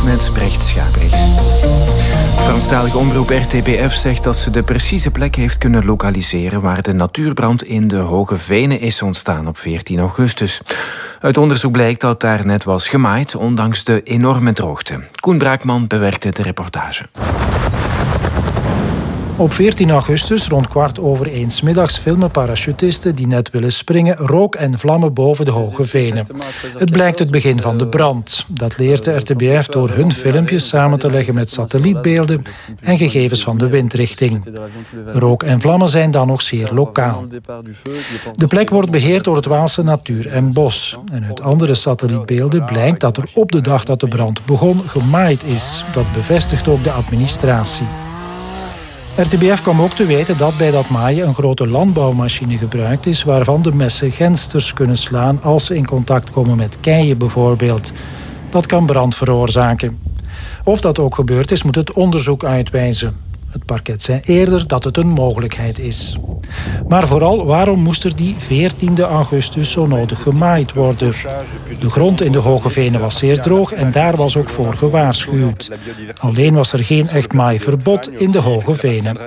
met Brecht Schabrichs. Franstalige omroep RTBF zegt dat ze de precieze plek heeft kunnen lokaliseren waar de natuurbrand in de Hoge Venen is ontstaan op 14 augustus. Uit onderzoek blijkt dat daar net was gemaaid, ondanks de enorme droogte. Koen Braakman bewerkte de reportage. Op 14 augustus, rond 1:15 's middags, filmen parachutisten die net willen springen rook en vlammen boven de Hoge Venen. Het blijkt het begin van de brand. Dat leert de RTBF door hun filmpjes samen te leggen met satellietbeelden en gegevens van de windrichting. Rook en vlammen zijn dan nog zeer lokaal. De plek wordt beheerd door het Waalse Natuur en Bos. En uit andere satellietbeelden blijkt dat er op de dag dat de brand begon gemaaid is. Dat bevestigt ook de administratie. RTBF kwam ook te weten dat bij dat maaien een grote landbouwmachine gebruikt is, waarvan de messen gensters kunnen slaan als ze in contact komen met keien bijvoorbeeld. Dat kan brand veroorzaken. Of dat ook gebeurd is, moet het onderzoek uitwijzen. Het parket zei eerder dat het een mogelijkheid is. Maar vooral, waarom moest er die 14 augustus zo nodig gemaaid worden? De grond in de Hoge Venen was zeer droog en daar was ook voor gewaarschuwd. Alleen was er geen echt maaiverbod in de Hoge Venen.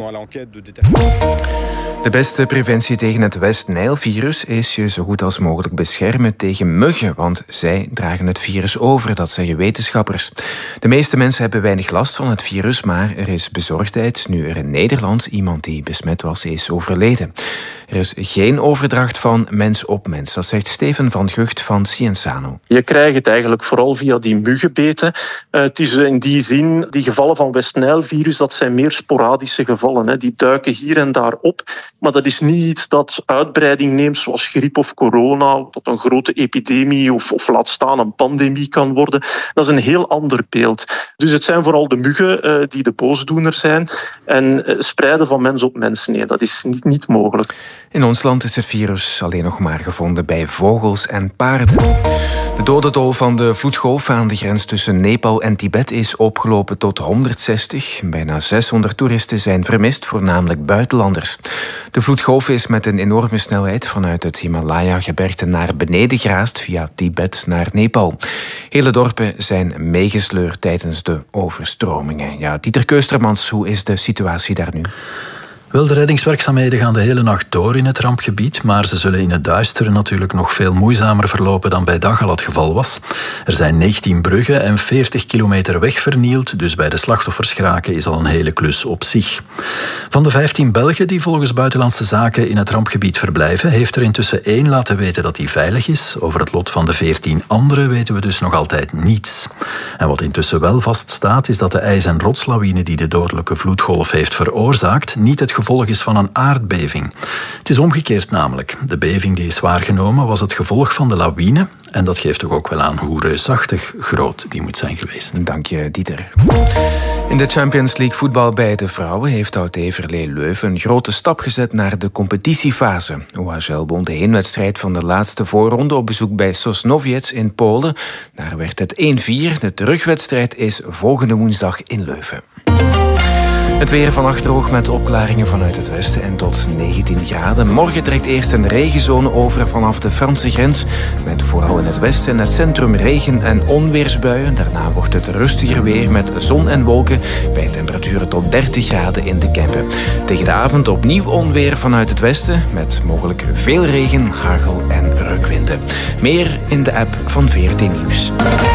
De beste preventie tegen het West-Nijl-virus is je zo goed als mogelijk beschermen tegen muggen, want zij dragen het virus over, dat zeggen wetenschappers. De meeste mensen hebben weinig last van het virus, maar er is bezorgdheid nu er in Nederland iemand die besmet was is overleden. Er is geen overdracht van mens op mens, dat zegt Steven van Gucht van Cienzano. Je krijgt het eigenlijk vooral via die muggenbeten. Het is in die zin, die gevallen van West-Nijl-virus, dat zijn meer sporadische gevallen. Die duiken hier en daar op. Maar dat is niet iets dat uitbreiding neemt, zoals griep of corona, dat een grote epidemie of laat staan een pandemie kan worden. Dat is een heel ander beeld. Dus het zijn vooral de muggen die de boosdoener zijn. En spreiden van mens op mens, nee, dat is niet mogelijk. In ons land is het virus alleen nog maar gevonden bij vogels en paarden. De dodentol van de vloedgolf aan de grens tussen Nepal en Tibet is opgelopen tot 160. Bijna 600 toeristen zijn vermist, voornamelijk buitenlanders. De vloedgolf is met een enorme snelheid vanuit het Himalaya-gebergte naar beneden geraast via Tibet naar Nepal. Hele dorpen zijn meegesleurd tijdens de overstromingen. Ja, Dieter Keustermans, hoe is de situatie daar nu? Wel, de reddingswerkzaamheden gaan de hele nacht door in het rampgebied, maar ze zullen in het duister natuurlijk nog veel moeizamer verlopen dan bij dag al het geval was. Er zijn 19 bruggen en 40 kilometer weg vernield, dus bij de slachtoffers geraken is al een hele klus op zich. Van de 15 Belgen die volgens Buitenlandse Zaken in het rampgebied verblijven, heeft er intussen 1 laten weten dat hij veilig is. Over het lot van de 14 anderen weten we dus nog altijd niets. En wat intussen wel vaststaat, is dat de ijs- en rotslawine die de dodelijke vloedgolf heeft veroorzaakt, niet het gevolg is van een aardbeving. Het is omgekeerd namelijk. De beving die is waargenomen was het gevolg van de lawine. En dat geeft toch ook wel aan hoe reusachtig groot die moet zijn geweest. Dank je, Dieter. In de Champions League voetbal bij de vrouwen heeft Oud Heverlee Leuven een grote stap gezet naar de competitiefase. OHL won de heenwedstrijd van de laatste voorronde op bezoek bij Sosnowiec in Polen. Daar werd het 1-4. De terugwedstrijd is volgende woensdag in Leuven. Het weer vannacht droog met opklaringen vanuit het westen en tot 19 graden. Morgen trekt eerst een regenzone over vanaf de Franse grens. Met vooral in het westen en het centrum regen- en onweersbuien. Daarna wordt het rustiger weer met zon en wolken bij temperaturen tot 30 graden in de Kempen. Tegen de avond opnieuw onweer vanuit het westen met mogelijk veel regen, hagel en reukwinden. Meer in de app van VRT Nieuws.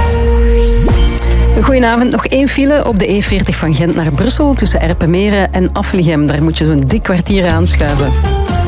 Goedenavond. Nog 1 file op de E40 van Gent naar Brussel tussen Erpenmeren en Afligem. Daar moet je zo'n dik kwartier aanschuiven.